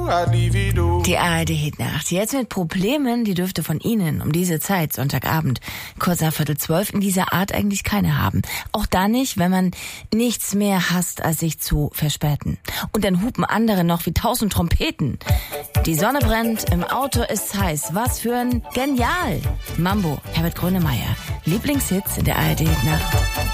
Die ARD-Hitnacht. Jetzt mit Problemen, die dürfte von Ihnen um diese Zeit, Sonntagabend, kurz nach 11:45, in dieser Art eigentlich keine haben. Auch da nicht, wenn man nichts mehr hasst, als sich zu verspäten. Und dann hupen andere noch wie 1000 Trompeten. Die Sonne brennt, im Auto ist's heiß. Was für ein Genial! Mambo, Herbert Grönemeyer. Lieblingshits in der ARD-Hitnacht.